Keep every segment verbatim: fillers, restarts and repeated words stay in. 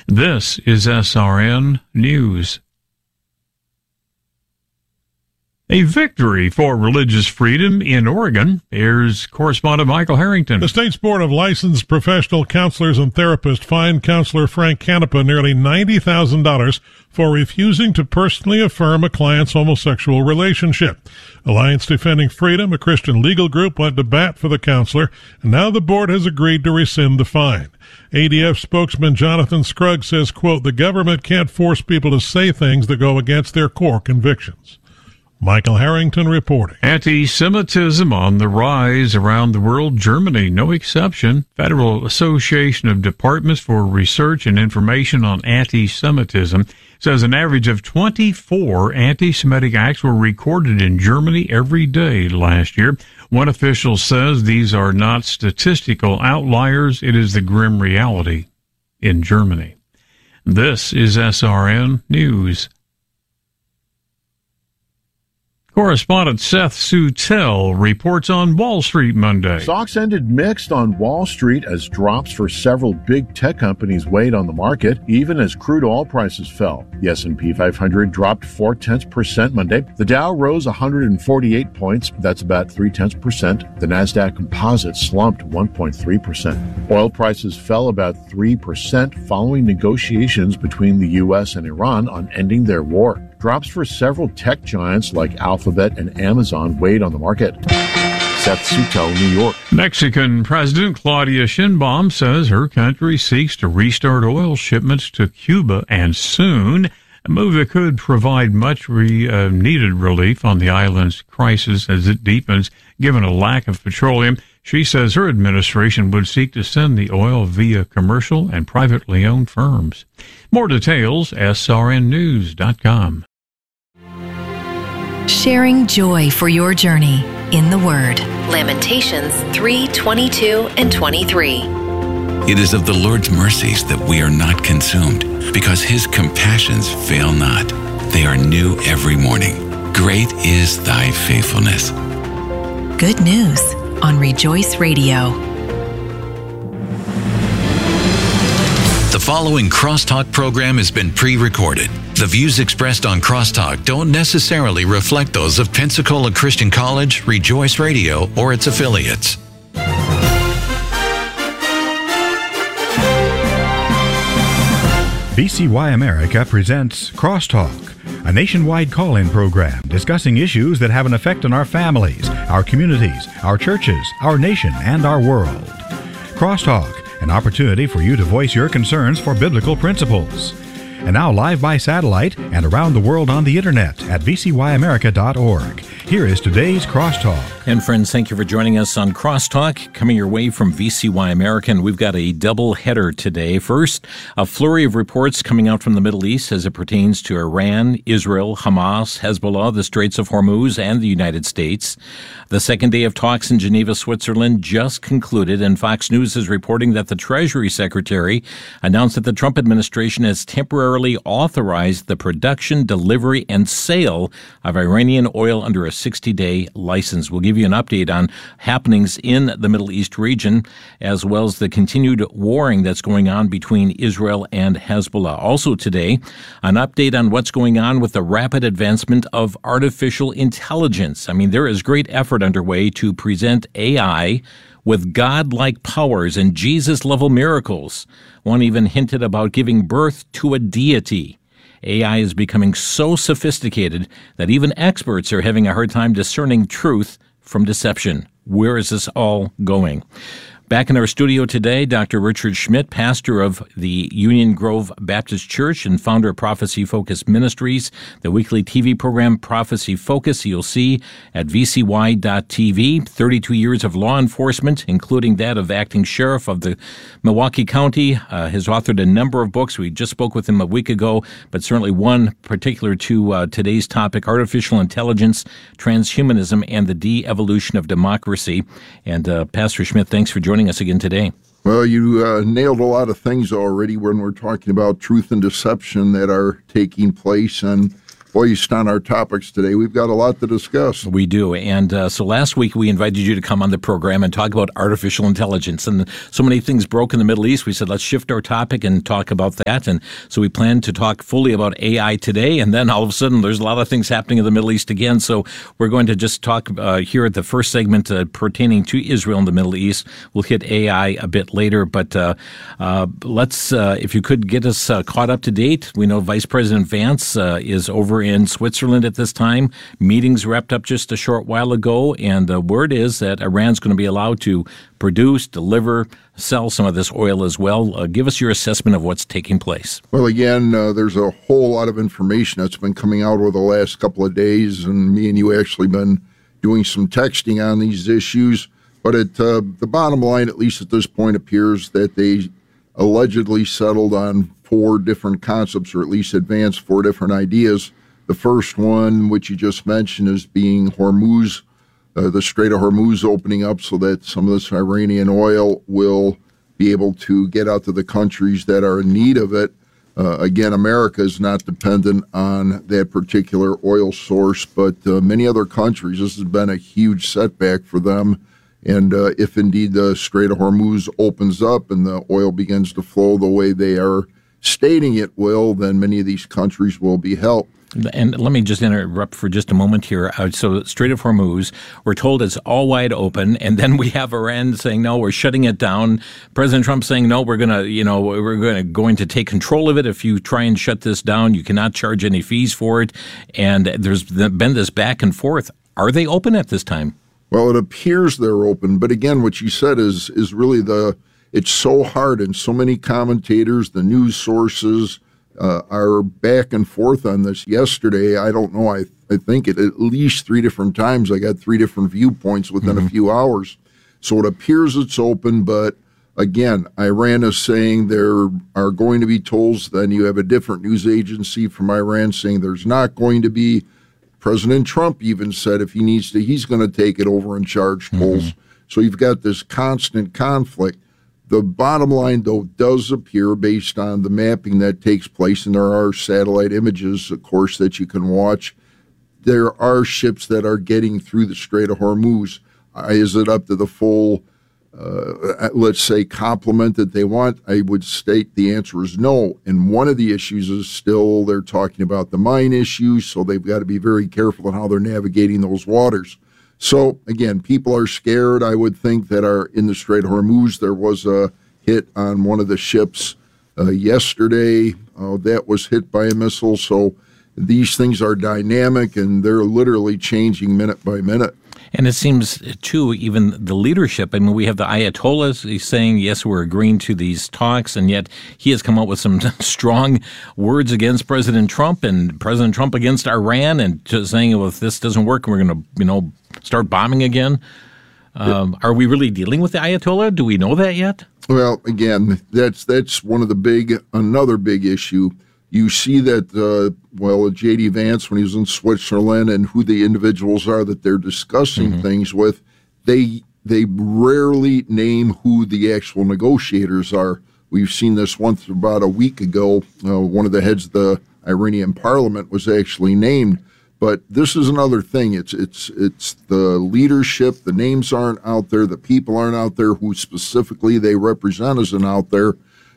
This is S R N News. A victory for religious freedom in Oregon. Here's correspondent Michael Harrington. The state's Board of Licensed Professional Counselors and Therapists fined counselor Frank Canepa nearly ninety thousand dollars for refusing to personally affirm a client's homosexual relationship. Alliance Defending Freedom, a Christian legal group, went to bat for the counselor, and now the board has agreed to rescind the fine. A D F spokesman Jonathan Scruggs says, quote, the government can't force people to say things that go against their core convictions. Michael Harrington reporting. Anti-Semitism on the rise around the world. Germany, no exception. Federal Association of Departments for Research and Information on Anti-Semitism says an average of twenty-four anti-Semitic acts were recorded in Germany every day last year. One official says these are not statistical outliers. It is the grim reality in Germany. This is S R N News. Correspondent Seth Sutel reports on Wall Street Monday. Stocks ended mixed on Wall Street as drops for several big tech companies weighed on the market, even as crude oil prices fell. The S and P five hundred dropped four tenths percent Monday. The Dow rose one hundred forty-eight points. That's about three tenths percent. The Nasdaq Composite slumped one point three percent. Oil prices fell about three percent following negotiations between the U S and Iran on ending their war. Drops for several tech giants like Alphabet and Amazon weighed on the market. Seth Sutel, New York. Mexican President Claudia Sheinbaum says her country seeks to restart oil shipments to Cuba and soon, a move that could provide much re, uh, needed relief on the island's crisis as it deepens, given a lack of petroleum. She says her administration would seek to send the oil via commercial and privately owned firms. More details, S R N news dot com. Sharing joy for your journey in the Word. Lamentations three twenty-two and twenty-three. It is of the Lord's mercies that we are not consumed, because his compassions fail not. They are new every morning. Great is thy faithfulness. Good news on Rejoice Radio. The following Crosstalk program has been pre-recorded. The views expressed on Crosstalk don't necessarily reflect those of Pensacola Christian College, Rejoice Radio, or its affiliates. V C Y America presents Crosstalk, a nationwide call-in program discussing issues that have an effect on our families, our communities, our churches, our nation, and our world. Crosstalk, an opportunity for you to voice your concerns for biblical principles. And now live by satellite and around the world on the internet at v c y america dot org. Here is today's Crosstalk. And friends, thank you for joining us on Crosstalk, coming your way from V C Y America. And we've got a double header today. First, a flurry of reports coming out from the Middle East as it pertains to Iran, Israel, Hamas, Hezbollah, the Straits of Hormuz, and the United States. The second day of talks in Geneva, Switzerland just concluded, and Fox News is reporting that the Treasury Secretary announced that the Trump administration has temporarily authorized the production, delivery, and sale of Iranian oil under a sixty-day license. We'll give you an update on happenings in the Middle East region, as well as the continued warring that's going on between Israel and Hezbollah. Also today, an update on what's going on with the rapid advancement of artificial intelligence. I mean, there is great effort underway to present A I with God-like powers and Jesus-level miracles. One even hinted about giving birth to a deity. A I is becoming so sophisticated that even experts are having a hard time discerning truth from deception. Where is this all going? Back in our studio today, Doctor Richard Schmidt, pastor of the Union Grove Baptist Church and founder of Prophecy Focus Ministries, the weekly T V program Prophecy Focus, you'll see at v c y dot t v. thirty-two years of law enforcement, including that of acting sheriff of the Milwaukee County, uh, has authored a number of books. We just spoke with him a week ago, but certainly one particular to uh, today's topic, artificial intelligence, transhumanism, and the de-evolution of democracy. And uh, Pastor Schmidt, thanks for joining us again today. Well, you uh, nailed a lot of things already when we're talking about truth and deception that are taking place. And based on our topics today. We've got a lot to discuss. We do. And uh, so last week we invited you to come on the program and talk about artificial intelligence. And so many things broke in the Middle East. We said, let's shift our topic and talk about that. And so we plan to talk fully about A I today. And then all of a sudden there's a lot of things happening in the Middle East again. So we're going to just talk uh, here at the first segment uh, pertaining to Israel and the Middle East. We'll hit A I a bit later. But uh, uh, let's, uh, if you could get us uh, caught up to date. We know Vice President Vance uh, is over in Switzerland at this time. Meetings wrapped up just a short while ago, and the word is that Iran's going to be allowed to produce, deliver, sell some of this oil as well. Uh, give us your assessment of what's taking place. Well, again, uh, there's a whole lot of information that's been coming out over the last couple of days, and me and you actually been doing some texting on these issues. But it, uh, the bottom line, at least at this point, appears that they allegedly settled on four different concepts, or at least advanced four different ideas. The first one, which you just mentioned, is being Hormuz, uh, the Strait of Hormuz opening up so that some of this Iranian oil will be able to get out to the countries that are in need of it. Uh, again, America is not dependent on that particular oil source, but uh, many other countries, this has been a huge setback for them. And uh, if indeed the Strait of Hormuz opens up and the oil begins to flow the way they are stating it will, then many of these countries will be helped. And let me just interrupt for just a moment here. Uh, so Strait of Hormuz, we're told it's all wide open, and then we have Iran saying, no, we're shutting it down. President Trump saying, no, we're going to, you know, we're going to going to take control of it. If you try and shut this down, you cannot charge any fees for it. And there's been this back and forth. Are they open at this time? Well, it appears they're open. But again, what you said is is really the, it's so hard, and so many commentators, the news sources, Uh, are back and forth on this. Yesterday, I don't know, I, I think it at least three different times I got three different viewpoints within mm-hmm. a few hours. So it appears it's open, but again, Iran is saying there are going to be tolls. Then you have a different news agency from Iran saying there's not going to be. President Trump even said if he needs to, he's going to take it over and charge tolls. Mm-hmm. So you've got this constant conflict. The bottom line, though, does appear based on the mapping that takes place, and there are satellite images, of course, that you can watch. There are ships that are getting through the Strait of Hormuz. Uh, is it up to the full, uh, let's say, complement that they want? I would state the answer is no. And one of the issues is still they're talking about the mine issue, so they've got to be very careful in how they're navigating those waters. So, again, people are scared. I would think that are in the Strait of Hormuz. There was a hit on one of the ships uh, yesterday. Uh, that was hit by a missile. So these things are dynamic, and they're literally changing minute by minute. And it seems, too, even the leadership, I mean, we have the Ayatollahs he's saying, yes, we're agreeing to these talks, and yet he has come up with some strong words against President Trump and President Trump against Iran, and just saying, well, if this doesn't work, we're going to, you know, start bombing again. Um, yeah. Are we really dealing with the Ayatollah? Do we know that yet? Well, again, that's that's one of the big, another big issue. You see that, uh, well, J D. Vance, when he was in Switzerland, and who the individuals are that they're discussing mm-hmm. things with, they they rarely name who the actual negotiators are. We've seen this once about a week ago. Uh, one of the heads of the Iranian parliament was actually named. But this is another thing. It's it's it's the leadership. The names aren't out there. The people aren't out there who specifically they represent isn't out there.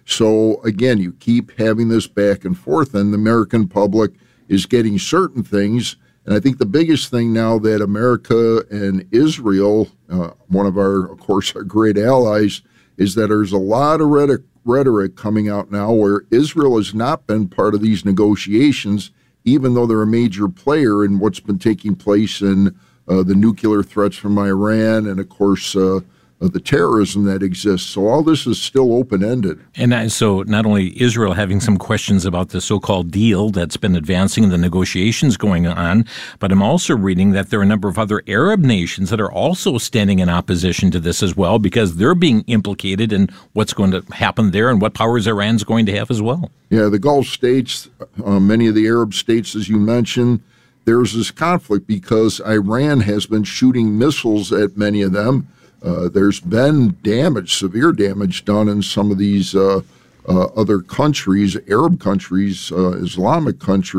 So, again, you keep having this back and forth, and the American public is getting certain things. And I think the biggest thing now that America and Israel, uh, one of our, of course, our great allies, is that there's a lot of rhetoric, rhetoric coming out now where Israel has not been part of these negotiations, even though they're a major player in what's been taking place in uh, the nuclear threats from Iran and, of course, uh, of the terrorism that exists. So all this is still open-ended. And so not only Israel having some questions about the so-called deal that's been advancing in the negotiations going on, but I'm also reading that there are a number of other Arab nations that are also standing in opposition to this as well, because they're being implicated in what's going to happen there and what powers Iran's going to have as well. Yeah, the Gulf states, uh, many of the Arab states, as you mentioned, there's this conflict because Iran has been shooting missiles at many of them. Uh, there's been damage, severe damage done in some of these uh, uh, other countries, Arab countries, uh, Islamic countries.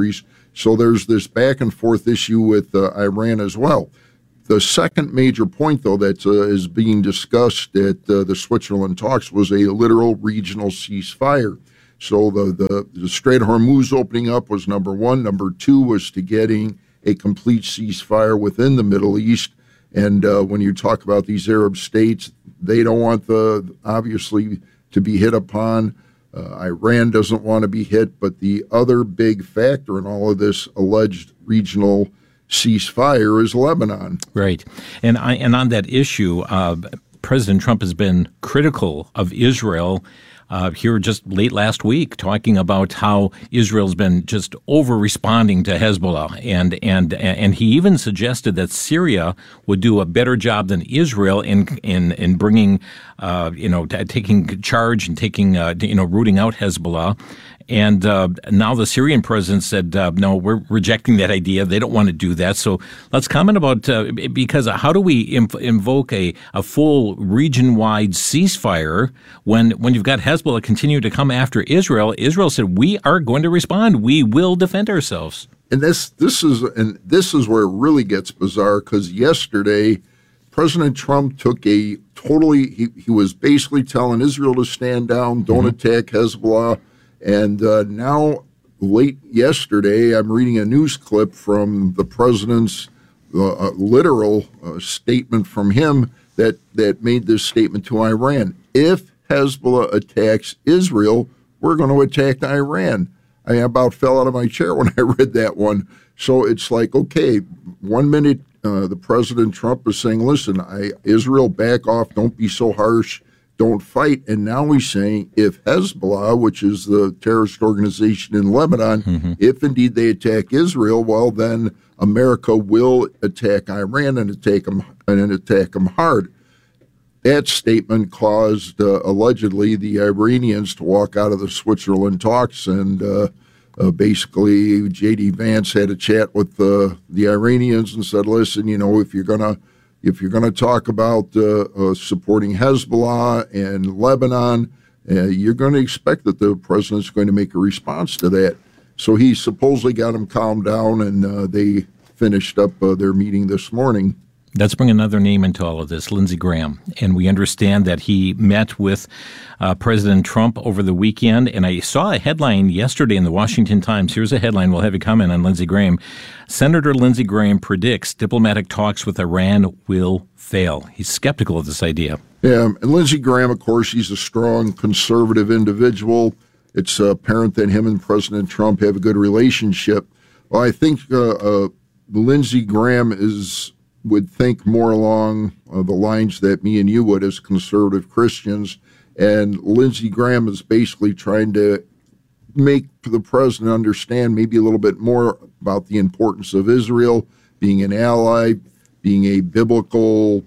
So there's this back and forth issue with uh, Iran as well. The second major point, though, that uh, is being discussed at uh, the Switzerland talks was a literal regional ceasefire. So the, the, the Strait of Hormuz opening up was number one. Number two was to getting a complete ceasefire within the Middle East. And uh, when you talk about these Arab states, they don't want the, obviously, to be hit upon. Uh, Iran doesn't want to be hit. But the other big factor in all of this alleged regional ceasefire is Lebanon. Right. And I, and on that issue, uh, President Trump has been critical of Israel uh, here just late last week, talking about how Israel's been just over-responding to Hezbollah. And, and, and he even suggested that Syria would do a better job than Israel in, in, in bringing, uh, you know, t- taking charge and taking, uh, you know, rooting out Hezbollah. And uh, now the Syrian president said, uh, no, we're rejecting that idea. They don't want to do that. So let's comment about, uh, because how do we inv- invoke a, a full region-wide ceasefire when, when you've got Hezbollah continue to come after Israel? Israel said, we are going to respond. We will defend ourselves. And this this is and this is where it really gets bizarre, because yesterday President Trump took a totally, he, he was basically telling Israel to stand down, don't mm-hmm. attack Hezbollah. And uh, now, late yesterday, I'm reading a news clip from the president's uh, literal uh, statement from him that, that made this statement to Iran. If Hezbollah attacks Israel, we're going to attack Iran. I about fell out of my chair when I read that one. So it's like, okay, one minute uh, the President Trump is saying, listen, I, Israel, back off, don't be so harsh. Don't fight. And now he's saying if Hezbollah, which is the terrorist organization in Lebanon, mm-hmm. if indeed they attack Israel, well, then America will attack Iran and attack them, and attack them hard. That statement caused, uh, allegedly, the Iranians to walk out of the Switzerland talks. And uh, uh, basically, J D. Vance had a chat with uh, the Iranians and said, listen, you know, if you're going to If you're going to talk about uh, uh, supporting Hezbollah and Lebanon, uh, you're going to expect that the president's going to make a response to that. So he supposedly got them calmed down, and uh, they finished up uh, their meeting this morning. Let's bring another name into all of this, Lindsey Graham. And we understand that he met with uh, President Trump over the weekend. And I saw a headline yesterday in the Washington Times. Here's a headline. We'll have you comment on Lindsey Graham. Senator Lindsey Graham predicts diplomatic talks with Iran will fail. He's skeptical of this idea. Yeah, and Lindsey Graham, of course, he's a strong conservative individual. It's apparent that him and President Trump have a good relationship. Well, I think uh, uh, Lindsey Graham is... would think more along uh, the lines that me and you would as conservative Christians. And Lindsey Graham is basically trying to make the president understand maybe a little bit more about the importance of Israel being an ally, being a biblical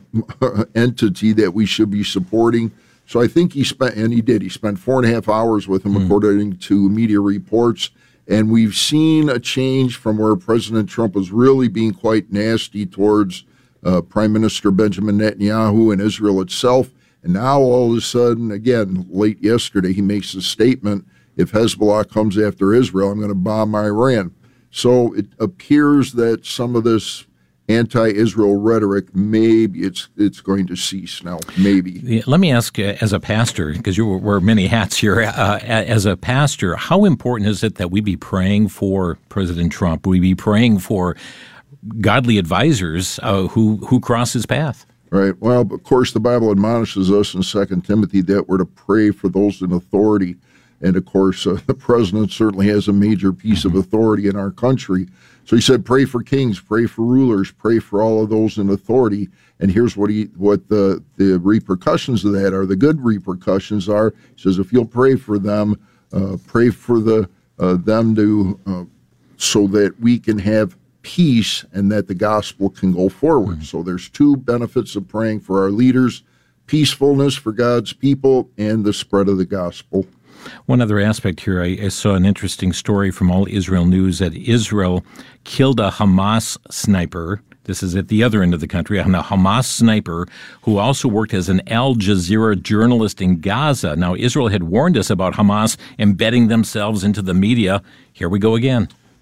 entity that we should be supporting. So I think he spent, and he did, he spent four and a half hours with him, mm. according to media reports. And we've seen a change from where President Trump was really being quite nasty towards uh, Prime Minister Benjamin Netanyahu and Israel itself. And now all of a sudden, again, late yesterday, he makes a statement, if Hezbollah comes after Israel, I'm going to bomb Iran. So it appears that some of this anti-Israel rhetoric, maybe it's it's going to cease now, maybe. Let me ask, uh, as a pastor, because you wear many hats here, uh, as a pastor, how important is it that we be praying for President Trump? We be praying for godly advisors uh, who, who cross his path? Right. Well, of course, the Bible admonishes us in Second Timothy that we're to pray for those in authority. And, of course, uh, the president certainly has a major piece mm-hmm. of authority in our country. So he said, pray for kings, pray for rulers, pray for all of those in authority. And here's what he, what the, the repercussions of that are. The good repercussions are, he says, if you'll pray for them, uh, pray for the uh, them to uh, so that we can have peace and that the gospel can go forward. Mm-hmm. So there's two benefits of praying for our leaders, peacefulness for God's people and the spread of the gospel. One other aspect here, I, I saw an interesting story from All Israel News that Israel killed a Hamas sniper. This is at the other end of the country, a Hamas sniper who also worked as an Al Jazeera journalist in Gaza. Now, Israel had warned us about Hamas embedding themselves into the media. Here we go again.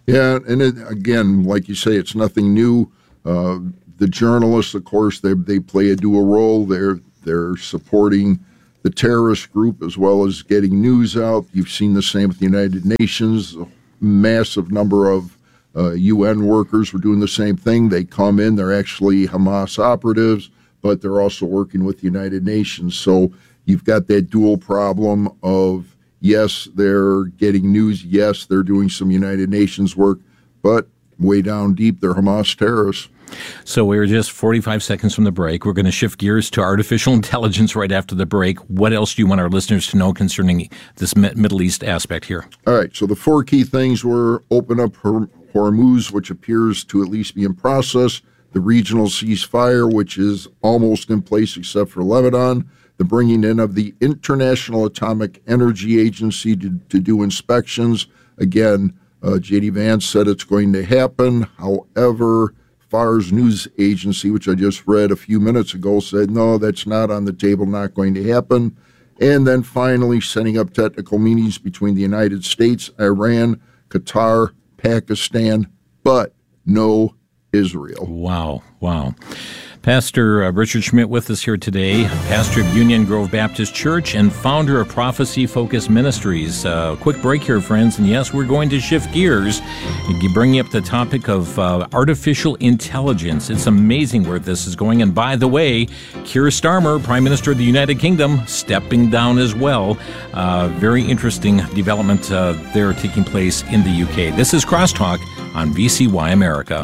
Yeah, and it, again, like you say, it's nothing new. Uh, the journalists, of course, they they play a dual role. They're they're supporting the terrorist group as well as getting news out. You've seen the same with the United Nations. A massive number of uh, U N workers were doing the same thing. They come in, they're actually Hamas operatives, but they're also working with the United Nations. So you've got that dual problem of, yes, they're getting news. Yes, they're doing some United Nations work, but way down deep, they're Hamas terrorists. So we're just forty-five seconds from the break. We're going to shift gears to artificial intelligence right after the break. What else do you want our listeners to know concerning this Middle East aspect here? All right. So the four key things were open up Hormuz, which appears to at least be in process, the regional ceasefire, which is almost in place except for Lebanon, the bringing in of the International Atomic Energy Agency to, to do inspections. Again, uh, J D. Vance said it's going to happen. However, Far's news agency, which I just read a few minutes ago, said, no, that's not on the table, not going to happen. And then finally setting up technical meetings between the United States, Iran, Qatar, Pakistan, but no Israel. Wow, wow. Pastor uh, Richard Schmidt with us here today, pastor of Union Grove Baptist Church and founder of Prophecy Focus Ministries. Uh, quick break here, friends, and yes, we're going to shift gears and bring up the topic of uh, artificial intelligence. It's amazing where this is going. And by the way, Keir Starmer, Prime Minister of the United Kingdom, stepping down as well. Uh, very interesting development uh, there taking place in the U K. This is Crosstalk on V C Y America.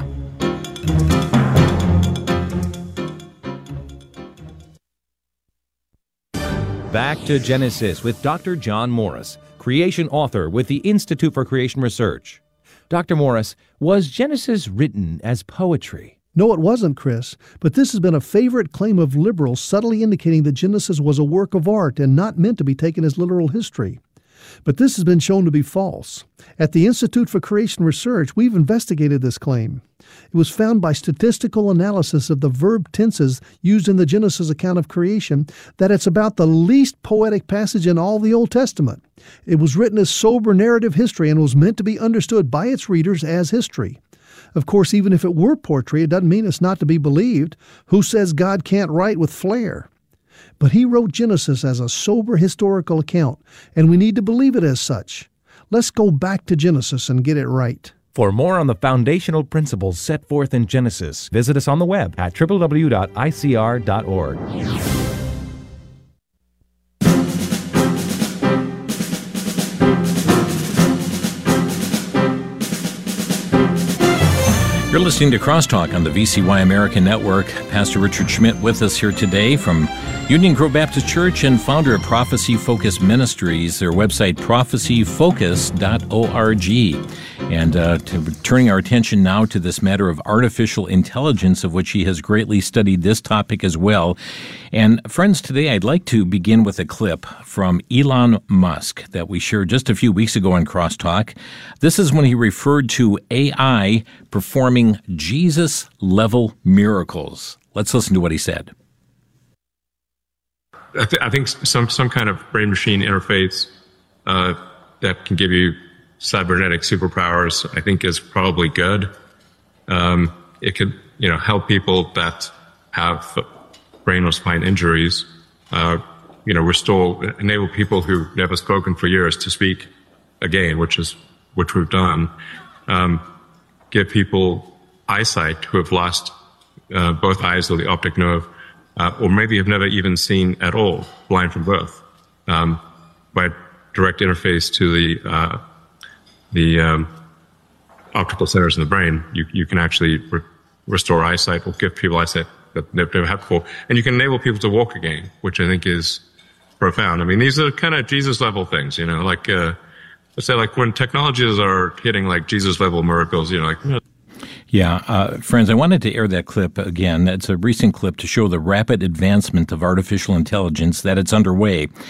Back to Genesis with Doctor John Morris, creation author with the Institute for Creation Research. Doctor Morris, was Genesis written as poetry? No, it wasn't, Chris, but this has been a favorite claim of liberals, subtly indicating that Genesis was a work of art and not meant to be taken as literal history. But this has been shown to be false. At the Institute for Creation Research, we've investigated this claim. It was found by statistical analysis of the verb tenses used in the Genesis account of creation that it's about the least poetic passage in all the Old Testament. It was written as sober narrative history and was meant to be understood by its readers as history. Of course, even if it were poetry, it doesn't mean it's not to be believed. Who says God can't write with flair? But he wrote Genesis as a sober historical account, and we need to believe it as such. Let's go back to Genesis and get it right. For more on the foundational principles set forth in Genesis, visit us on the web at w w w dot i c r dot org. You're listening to Crosstalk on the V C Y American Network. Pastor Richard Schmidt with us here today from Union Grove Baptist Church and founder of Prophecy Focus Ministries. Their website, prophecy focus dot org. And uh, to, turning our attention now to this matter of artificial intelligence, of which he has greatly studied this topic as well. And friends, today I'd like to begin with a clip from Elon Musk that we shared just a few weeks ago on Crosstalk. This is when he referred to A I performing Jesus-level miracles. Let's listen to what he said. I, th- I think some some kind of brain-machine interface uh, that can give you cybernetic superpowers, I think, is probably good. Um, it could, you know, help people that have brain or spine injuries. Uh, you know, restore, enable people who've never spoken for years to speak again, which is which we've done. Um, give people eyesight who have lost uh, both eyes or the optic nerve. Uh, or maybe have never even seen at all, blind from birth, um, by direct interface to the uh, the um, optical centers in the brain. You you can actually re- restore eyesight or give people eyesight that they've never had before, and you can enable people to walk again, which I think is profound. I mean, these are kind of Jesus level things, you know, like uh, let's say like when technologies are hitting like Jesus level miracles, you know, like. You know, Yeah, uh, friends, I wanted to air that clip again. It's a recent clip to show the rapid advancement of artificial intelligence, that it's underway.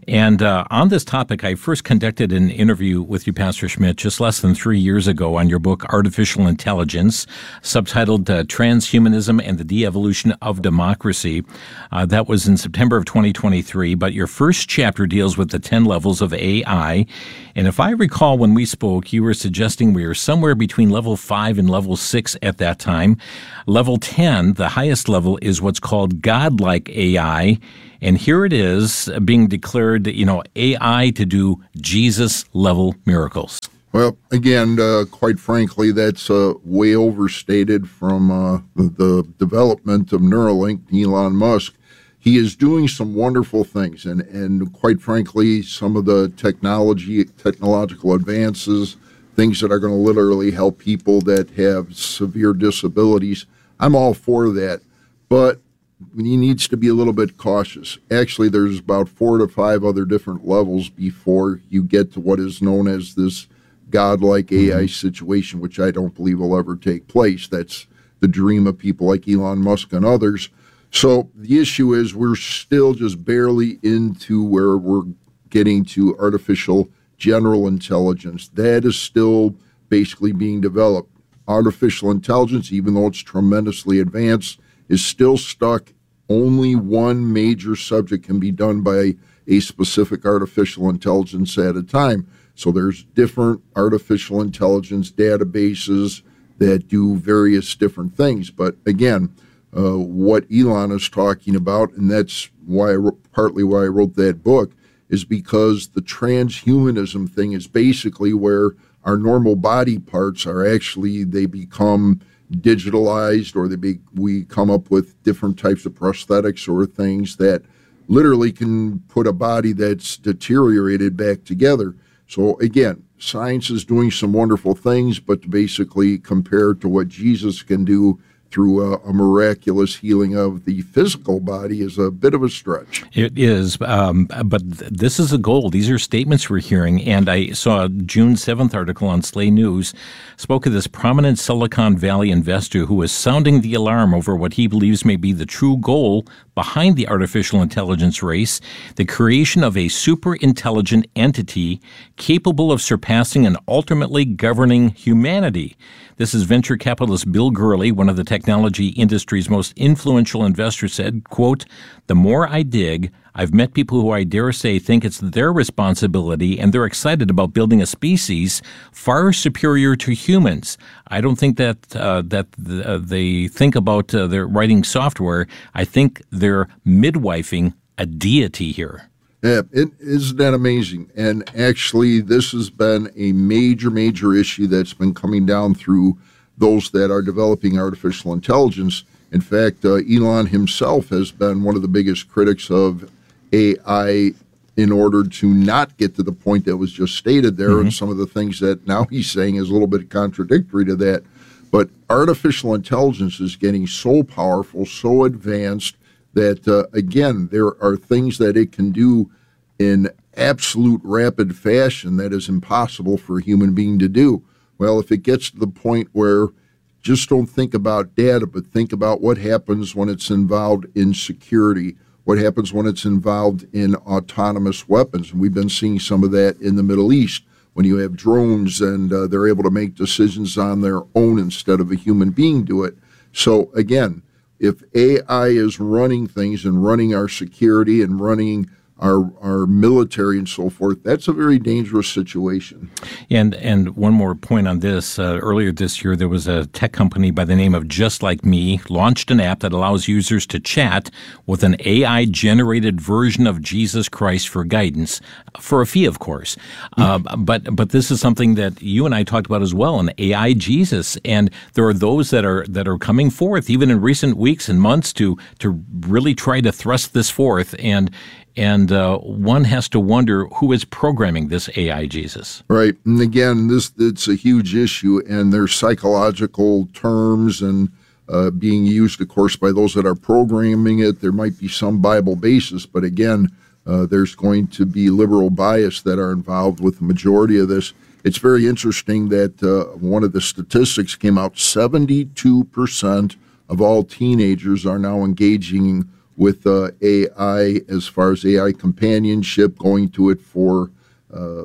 And uh, on this topic, I first conducted an interview with you, Pastor Schmidt, just less than three years ago on your book, Artificial Intelligence, subtitled uh, Transhumanism and the De-Evolution of Democracy. Uh, that was in September of twenty twenty-three, but your first chapter deals with the ten levels of A I. And if I recall when we spoke, you were suggesting we were somewhere between level five and level six at that time. Level ten, the highest level, is what's called godlike A I. And here it is being declared, you know, A I to do Jesus-level miracles. Well, again, uh, quite frankly, that's uh, way overstated from uh, the development of Neuralink, Elon Musk. He is doing some wonderful things, and, and quite frankly, some of the technology, technological advances, things that are going to literally help people that have severe disabilities, I'm all for that. But he needs to be a little bit cautious. Actually, there's about four to five other different levels before you get to what is known as this godlike A I situation, which I don't believe will ever take place. That's the dream of people like Elon Musk and others. So the issue is we're still just barely into where we're getting to artificial general intelligence. That is still basically being developed. Artificial intelligence, even though it's tremendously advanced, is still stuck. Only one major subject can be done by a specific artificial intelligence at a time. So there's different artificial intelligence databases that do various different things. But again, uh, what Elon is talking about, and that's why I wrote, partly why I wrote that book, is because the transhumanism thing is basically where our normal body parts are actually, they become digitalized, or they be, we come up with different types of prosthetics or things that literally can put a body that's deteriorated back together. So again, science is doing some wonderful things, but basically compared to what Jesus can do through a, a miraculous healing of the physical body is a bit of a stretch. It is, um, but th- this is a goal. These are statements we're hearing, and I saw a June seventh article on Slay News, spoke of this prominent Silicon Valley investor who is sounding the alarm over what he believes may be the true goal behind the artificial intelligence race, the creation of a super intelligent entity capable of surpassing and ultimately governing humanity. This is venture capitalist Bill Gurley, one of the technology industry's most influential investors, said, quote, "The more I dig, I've met people who I dare say think it's their responsibility and they're excited about building a species far superior to humans. I don't think that uh, that uh, they think about uh, their writing software. I think they're midwifing a deity here." Yeah, it isn't that amazing. And actually, this has been a major, major issue that's been coming down through those that are developing artificial intelligence. In fact, uh, Elon himself has been one of the biggest critics of A I in order to not get to the point that was just stated there, mm-hmm. and some of the things that now he's saying is a little bit contradictory to that. But artificial intelligence is getting so powerful, so advanced, that, uh, again, there are things that it can do in absolute rapid fashion that is impossible for a human being to do. Well, if it gets to the point where just don't think about data, but think about what happens when it's involved in security, what happens when it's involved in autonomous weapons. And we've been seeing some of that in the Middle East when you have drones and uh, they're able to make decisions on their own instead of a human being do it. So, again, if A I is running things and running our security and running our our military and so forth, that's a very dangerous situation. And and one more point on this. Uh, earlier this year, there was a tech company by the name of Just Like Me launched an app that allows users to chat with an A I-generated version of Jesus Christ for guidance, for a fee, of course. Mm-hmm. Uh, but but this is something that you and I talked about as well, an A I Jesus. And there are those that are that are coming forth, even in recent weeks and months, to to really try to thrust this forth. And And uh, one has to wonder who is programming this A I Jesus. Right. And again, this it's a huge issue, and there's psychological terms and uh, being used, of course, by those that are programming it. There might be some Bible basis, but again, uh, there's going to be liberal bias that are involved with the majority of this. It's very interesting that uh, one of the statistics came out, seventy-two percent of all teenagers are now engaging with uh, A I as far as A I companionship, going to it for uh,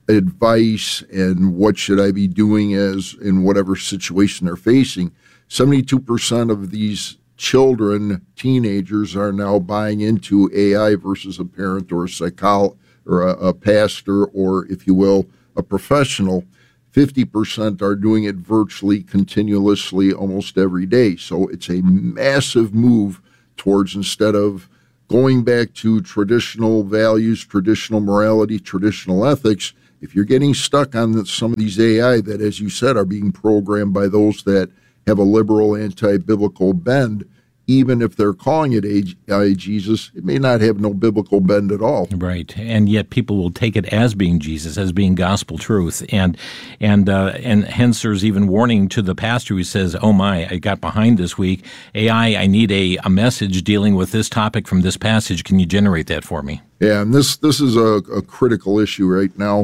advice and what should I be doing as in whatever situation they're facing. seventy-two percent of these children, teenagers, are now buying into A I versus a parent or a psychologist or a, a pastor or, if you will, a professional. fifty percent are doing it virtually, continuously, almost every day. So it's a massive move towards, instead of going back to traditional values, traditional morality, traditional ethics, if you're getting stuck on the, some of these A I that, as you said, are being programmed by those that have a liberal, anti-biblical bend, even if they're calling it A I Jesus, it may not have no biblical bend at all. Right, and yet people will take it as being Jesus, as being gospel truth, and and uh, and hence there's even warning to the pastor who says, "Oh my, I got behind this week. A I, I need a, a message dealing with this topic from this passage. Can you generate that for me?" Yeah, and this this is a, a critical issue right now.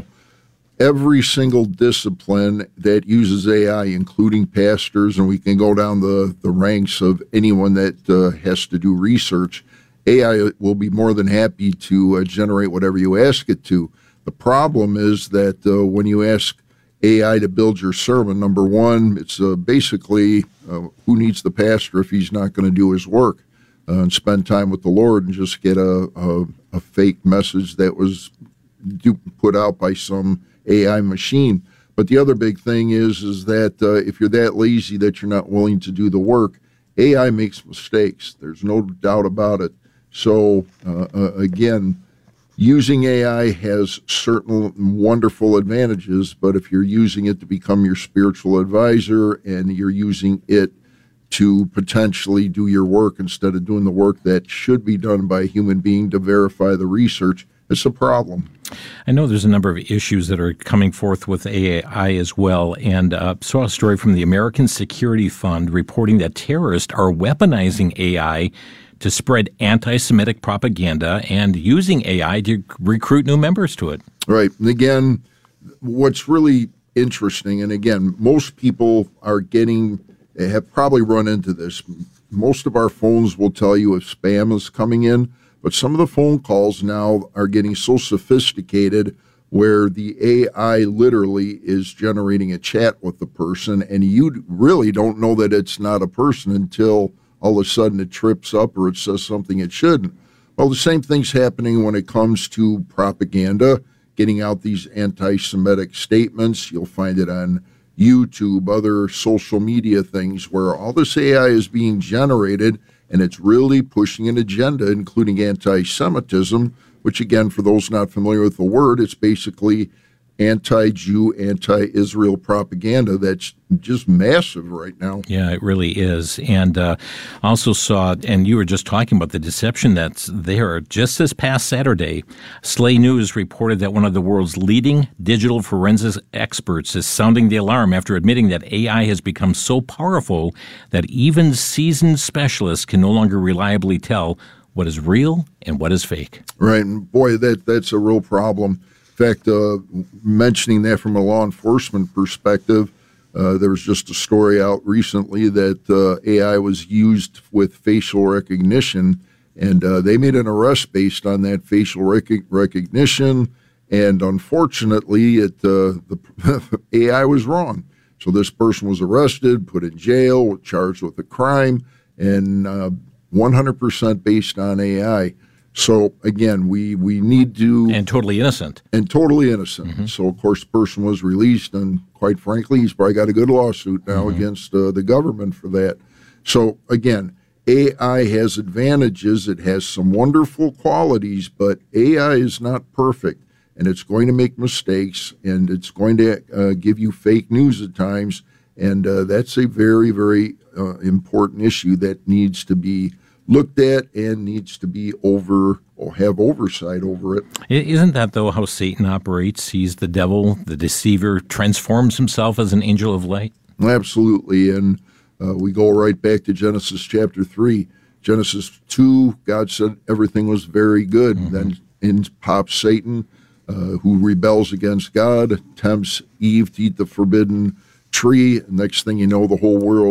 Every single discipline that uses A I, including pastors, and we can go down the, the ranks of anyone that uh, has to do research, A I will be more than happy to uh, generate whatever you ask it to. The problem is that uh, when you ask A I to build your sermon, number one, it's uh, basically uh, who needs the pastor if he's not going to do his work uh, and spend time with the Lord and just get a, a, a fake message that was do, put out by some A I machine. But the other big thing is is that uh, if you're that lazy that you're not willing to do the work, A I makes mistakes. There's no doubt about it. So uh, uh, again, using A I has certain wonderful advantages, but if you're using it to become your spiritual advisor and you're using it to potentially do your work instead of doing the work that should be done by a human being to verify the research, it's a problem. I know there's a number of issues that are coming forth with A I as well, and uh, saw a story from the American Security Fund reporting that terrorists are weaponizing A I to spread anti-Semitic propaganda and using A I to recruit new members to it. Right. And again, what's really interesting, and again, most people are getting, have probably run into this. Most of our phones will tell you if spam is coming in. But some of the phone calls now are getting so sophisticated where the A I literally is generating a chat with the person, and you really don't know that it's not a person until all of a sudden it trips up or it says something it shouldn't. Well, the same thing's happening when it comes to propaganda, getting out these anti-Semitic statements. You'll find it on YouTube, other social media things where all this A I is being generated, and it's really pushing an agenda, including anti-Semitism, which, again, for those not familiar with the word, it's basically anti-Jew, anti-Israel propaganda that's just massive right now. Yeah, it really is. And uh, also saw, and you were just talking about the deception that's there. Just this past Saturday, Slay News reported that one of the world's leading digital forensics experts is sounding the alarm after admitting that A I has become so powerful that even seasoned specialists can no longer reliably tell what is real and what is fake. Right. And boy, that that's a real problem. In fact, uh, mentioning that from a law enforcement perspective, uh, there was just a story out recently that uh, A I was used with facial recognition, and uh, they made an arrest based on that facial rec- recognition. And unfortunately, it uh, the A I was wrong. So this person was arrested, put in jail, charged with a crime, and uh, one hundred percent based on A I. So, again, we, we need to... And totally innocent. And totally innocent. Mm-hmm. So, of course, the person was released, and quite frankly, he's probably got a good lawsuit now mm-hmm. against uh, the government for that. So, again, A I has advantages. It has some wonderful qualities, but A I is not perfect, and it's going to make mistakes, and it's going to uh, give you fake news at times, and uh, that's a very, very uh, important issue that needs to be looked at and needs to be over or have oversight over it. Isn't that, though, how Satan operates? He's the devil, the deceiver, transforms himself as an angel of light? Absolutely. And uh, we go right back to Genesis chapter three. Genesis two, God said everything was very good. Mm-hmm. Then in pops Satan, uh, who rebels against God, tempts Eve to eat the forbidden tree. And next thing you know, the whole world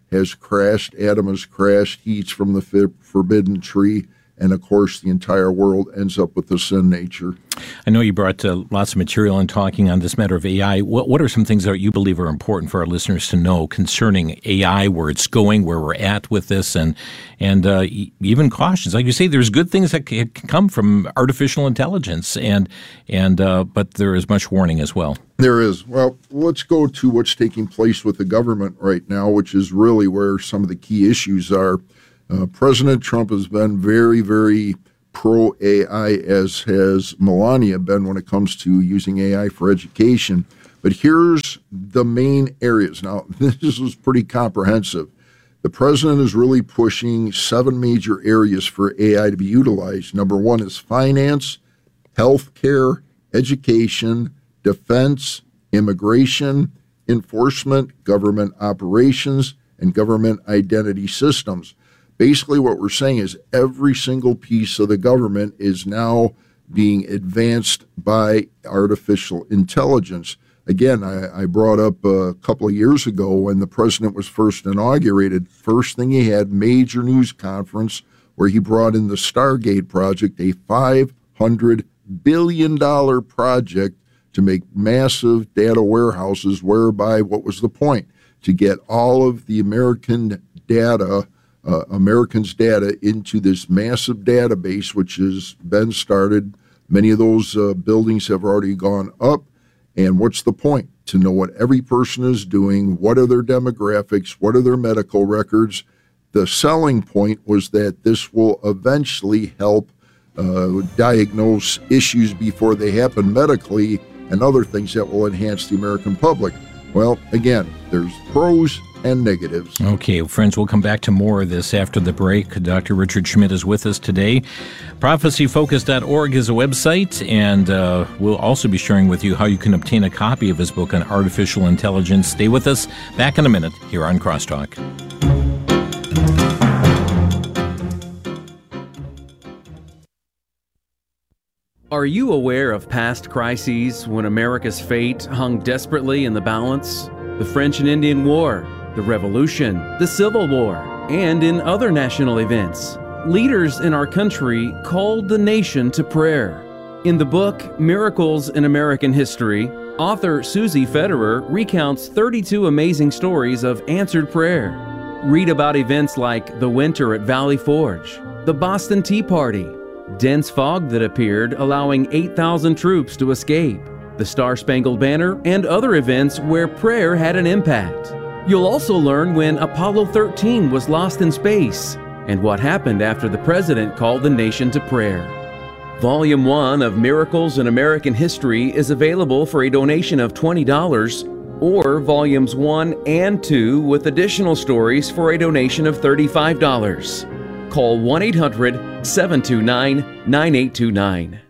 has crashed. Adam has crashed. He eats from the forbidden tree. And, of course, the entire world ends up with the sin nature. I know you brought uh, lots of material in talking on this matter of A I. What, what are some things that you believe are important for our listeners to know concerning A I, where it's going, where we're at with this, and and uh, even cautions? Like you say, there's good things that can come from artificial intelligence, and and uh, but there is much warning as well. There is. Well, let's go to what's taking place with the government right now, which is really where some of the key issues are. Uh, President Trump has been very, very pro-A I, as has Melania been when it comes to using A I for education. But here's the main areas. Now, this is pretty comprehensive. The president is really pushing seven major areas for A I to be utilized. Number one is finance, healthcare, education, defense, immigration, enforcement, government operations, and government identity systems. Basically, what we're saying is every single piece of the government is now being advanced by artificial intelligence. Again, I, I brought up a couple of years ago when the president was first inaugurated, first thing he had, major news conference where he brought in the Stargate project, a five hundred billion dollars project to make massive data warehouses, whereby what was the point? To get all of the American data Uh, Americans' data into this massive database, which has been started. Many of those uh, buildings have already gone up. And what's the point? To know what every person is doing, what are their demographics, what are their medical records. The selling point was that this will eventually help uh, diagnose issues before they happen medically and other things that will enhance the American public. Well, again, there's pros and negatives. Okay, friends, we'll come back to more of this after the break. Doctor Richard Schmidt is with us today. prophecy focus dot org is a website, and uh, we'll also be sharing with you how you can obtain a copy of his book on artificial intelligence. Stay with us. Back in a minute here on Crosstalk. Are you aware of past crises when America's fate hung desperately in the balance? The French and Indian War, the Revolution, the Civil War, and in other national events. Leaders in our country called the nation to prayer. In the book, Miracles in American History, author Susie Federer recounts thirty-two amazing stories of answered prayer. Read about events like the winter at Valley Forge, the Boston Tea Party, dense fog that appeared allowing eight thousand troops to escape, the Star-Spangled Banner, and other events where prayer had an impact. You'll also learn when Apollo thirteen was lost in space and what happened after the president called the nation to prayer. Volume one of Miracles in American History is available for a donation of twenty dollars, or Volumes one and two with additional stories for a donation of thirty-five dollars. Call one eight hundred, seven two nine, nine eight two nine.